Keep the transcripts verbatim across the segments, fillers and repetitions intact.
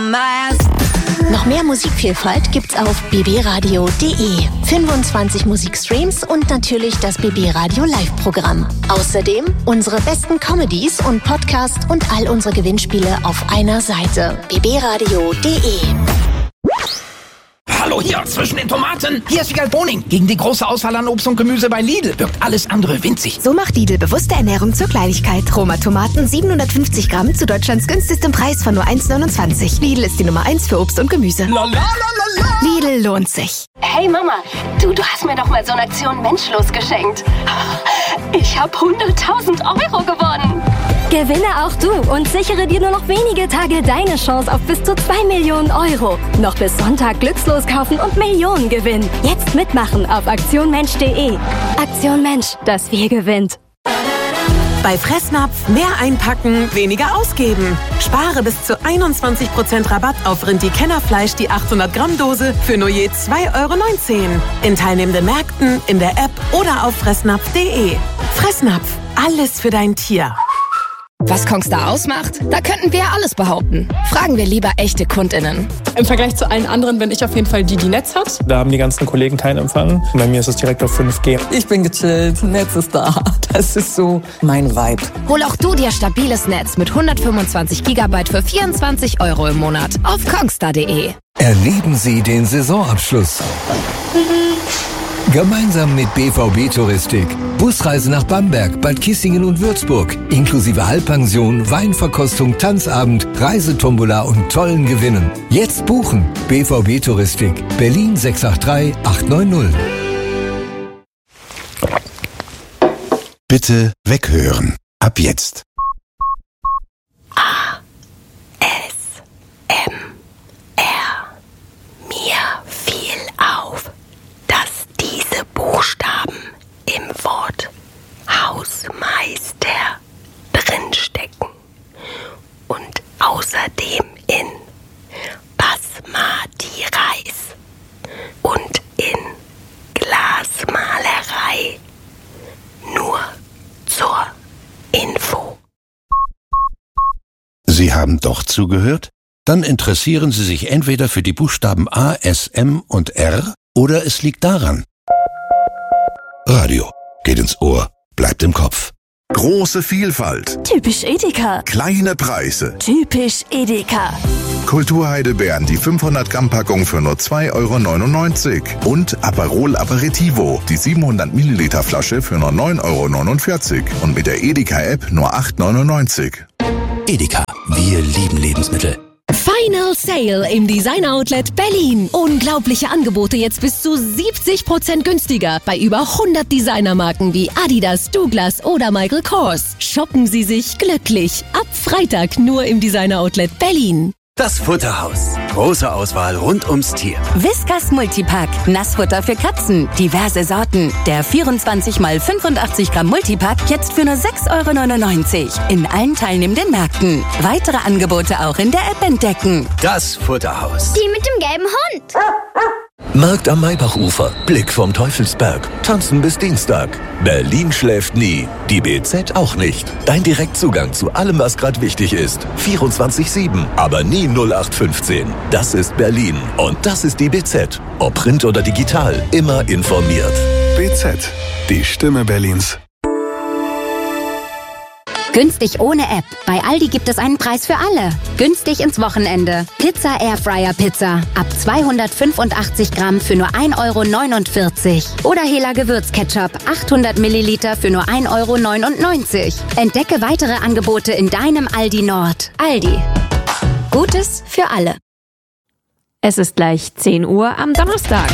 dumbass. Noch mehr Musikvielfalt gibt's auf b b radio punkt d e. fünfundzwanzig Musikstreams und natürlich das B B Radio Live-Programm. Außerdem unsere besten Comedies und Podcasts und all unsere Gewinnspiele auf einer Seite. b b radio punkt d e. Hallo hier, zwischen den Tomaten. Hier ist Wiegald Boning. Gegen die große Auswahl an Obst und Gemüse bei Lidl wirkt alles andere winzig. So macht Lidl bewusste Ernährung zur Kleinigkeit. Roma Tomaten siebenhundertfünfzig Gramm zu Deutschlands günstigstem Preis von nur eins neunundzwanzig. Lidl ist die Nummer eins für Obst und Gemüse. La, la, la, la, la. Lidl lohnt sich. Hey Mama, du, du hast mir doch mal so eine Aktion Menschlos geschenkt. Ich habe hunderttausend Euro gewonnen. Gewinne auch du und sichere dir nur noch wenige Tage deine Chance auf bis zu zwei Millionen Euro. Noch bis Sonntag glückslos kaufen und Millionen gewinnen. Jetzt mitmachen auf aktion mensch punkt d e. Aktion Mensch, das Wir gewinnt. Bei Fressnapf mehr einpacken, weniger ausgeben. Spare bis zu einundzwanzig Prozent Rabatt auf Rinti Kennerfleisch, die achthundert Gramm Dose für nur je zwei Euro neunzehn. In teilnehmenden Märkten, in der App oder auf fressnapf punkt d e. Fressnapf, alles für dein Tier. Was Kongstar ausmacht? Da könnten wir alles behaupten. Fragen wir lieber echte KundInnen. Im Vergleich zu allen anderen bin ich auf jeden Fall die, die Netz hat. Da haben die ganzen Kollegen keinen Empfang. Bei mir ist es direkt auf fünf G. Ich bin gechillt, Netz ist da. Das ist so mein Vibe. Hol auch du dir stabiles Netz mit hundertfünfundzwanzig Gigabyte für vierundzwanzig Euro im Monat auf kongstar punkt d e. Erleben Sie den Saisonabschluss. Gemeinsam mit B V B Touristik. Busreise nach Bamberg, Bad Kissingen und Würzburg. Inklusive Halbpension, Weinverkostung, Tanzabend, Reisetombola und tollen Gewinnen. Jetzt buchen. B V B Touristik. Berlin sechs acht drei acht neun null. Bitte weghören. Ab jetzt. A. S. M. R. Mir fiel auf, dass diese Buchstaben im Wort Hausmeister drinstecken und außerdem in Basmati Reis und in Glasmalerei. Nur zur Info. Sie haben doch zugehört? Dann interessieren Sie sich entweder für die Buchstaben A, S, M und R oder es liegt daran. Radio. Geht ins Ohr, bleibt im Kopf. Große Vielfalt. Typisch Edeka. Kleine Preise. Typisch Edeka. Kulturheidelbeeren, die fünfhundert Gramm Packung für nur zwei Euro neunundneunzig. Und Aperol Aperitivo, die siebenhundert Milliliter Flasche für nur neun Euro neunundvierzig. Und mit der Edeka-App nur acht Euro neunundneunzig. Edeka, wir lieben Lebensmittel. Final Sale im Design Outlet Berlin. Unglaubliche Angebote jetzt bis zu siebzig Prozent günstiger bei über hundert Designermarken wie Adidas, Douglas oder Michael Kors. Shoppen Sie sich glücklich. Ab Freitag nur im Designer Outlet Berlin. Das Futterhaus. Große Auswahl rund ums Tier. Whiskas Multipack. Nassfutter für Katzen. Diverse Sorten. Der vierundzwanzig mal fünfundachtzig Gramm Multipack jetzt für nur sechs Euro neunundneunzig. In allen teilnehmenden Märkten. Weitere Angebote auch in der App entdecken. Das Futterhaus. Die mit dem gelben Hund. Markt am Maybachufer. Blick vom Teufelsberg. Tanzen bis Dienstag. Berlin schläft nie. Die B Z auch nicht. Dein Direktzugang zu allem, was gerade wichtig ist. vierundzwanzig sieben. Aber nie null acht fünfzehn. Das ist Berlin. Und das ist die B Z. Ob Print oder digital. Immer informiert. B Z. Die Stimme Berlins. Günstig ohne App. Bei Aldi gibt es einen Preis für alle. Günstig ins Wochenende. Pizza Airfryer Pizza. Ab zweihundertfünfundachtzig Gramm für nur ein Euro neunundvierzig. Oder Hela Gewürzketchup. achthundert Milliliter für nur ein Euro neunundneunzig. Entdecke weitere Angebote in deinem Aldi Nord. Aldi. Gutes für alle. Es ist gleich zehn Uhr am Donnerstag.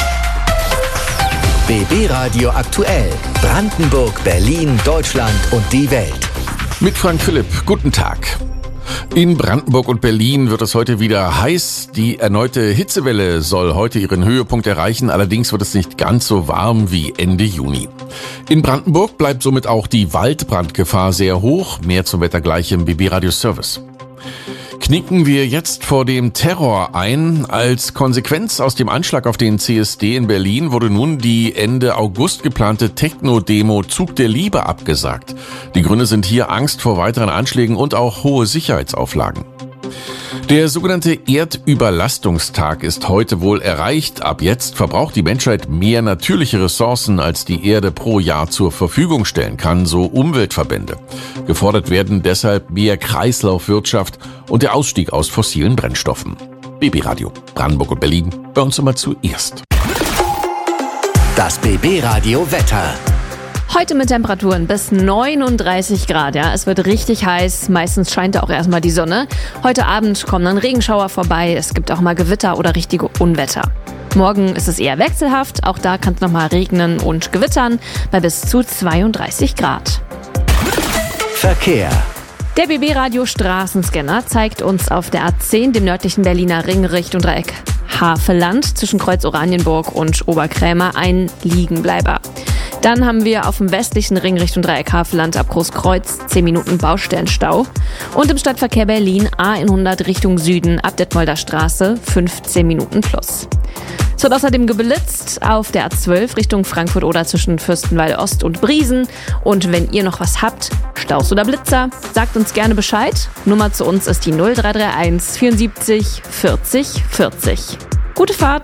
B B Radio aktuell. Brandenburg, Berlin, Deutschland und die Welt. Mit Frank Philipp, guten Tag. In Brandenburg und Berlin wird es heute wieder heiß. Die erneute Hitzewelle soll heute ihren Höhepunkt erreichen. Allerdings wird es nicht ganz so warm wie Ende Juni. In Brandenburg bleibt somit auch die Waldbrandgefahr sehr hoch. Mehr zum Wetter gleich im B B Radio Service. Knicken wir jetzt vor dem Terror ein. Als Konsequenz aus dem Anschlag auf den C S D in Berlin wurde nun die Ende August geplante Techno-Demo Zug der Liebe abgesagt. Die Gründe sind hier Angst vor weiteren Anschlägen und auch hohe Sicherheitsauflagen. Der sogenannte Erdüberlastungstag ist heute wohl erreicht. Ab jetzt verbraucht die Menschheit mehr natürliche Ressourcen, als die Erde pro Jahr zur Verfügung stellen kann, so Umweltverbände. Gefordert werden deshalb mehr Kreislaufwirtschaft und der Ausstieg aus fossilen Brennstoffen. B B Radio, Brandenburg und Berlin, bei uns immer zuerst. Das B B Radio Wetter. Heute mit Temperaturen bis neununddreißig Grad. Ja, es wird richtig heiß. Meistens scheint da auch erstmal die Sonne. Heute Abend kommen dann Regenschauer vorbei. Es gibt auch mal Gewitter oder richtige Unwetter. Morgen ist es eher wechselhaft. Auch da kann es nochmal regnen und gewittern bei bis zu zweiunddreißig Grad. Verkehr. Der B B-Radio Straßenscanner zeigt uns auf der A zehn, dem nördlichen Berliner Ring, Richtung Dreieck Havelland, zwischen Kreuz Oranienburg und Oberkrämer, einen Liegenbleiber. Dann haben wir auf dem westlichen Ring Richtung Dreieck Havelland ab Großkreuz zehn Minuten Baustellenstau. Und im Stadtverkehr Berlin A hundert Richtung Süden ab Detmolder Straße fünfzehn Minuten plus. Es wird außerdem geblitzt auf der A zwölf Richtung Frankfurt oder zwischen Fürstenwalde Ost und Briesen. Und wenn ihr noch was habt, Staus oder Blitzer, sagt uns gerne Bescheid. Nummer zu uns ist die null drei drei eins vierundsiebzig vierzig vierzig. Gute Fahrt!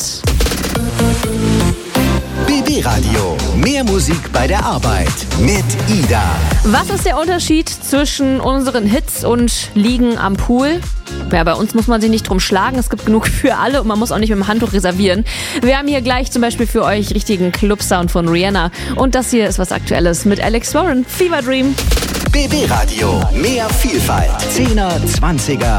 B B Radio. Mehr Musik bei der Arbeit mit Ida. Was ist der Unterschied zwischen unseren Hits und Liegen am Pool? Ja, bei uns muss man sich nicht drum schlagen. Es gibt genug für alle und man muss auch nicht mit dem Handtuch reservieren. Wir haben hier gleich zum Beispiel für euch richtigen Club-Sound von Rihanna. Und das hier ist was Aktuelles mit Alex Warren. Fever Dream. B B Radio. Mehr Vielfalt. Zehner, Zwanziger